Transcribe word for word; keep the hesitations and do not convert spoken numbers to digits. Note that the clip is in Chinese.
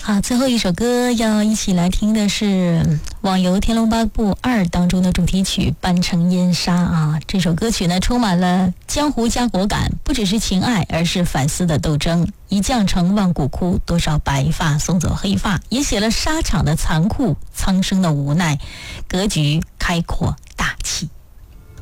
好，最后一首歌要一起来听的是网游《天龙八部二》当中的主题曲《半城烟沙》啊。这首歌曲呢，充满了江湖家国感，不只是情爱，而是反思的斗争。一将成万骨枯，多少白发送走黑发，也写了沙场的残酷，苍生的无奈，格局开阔大气。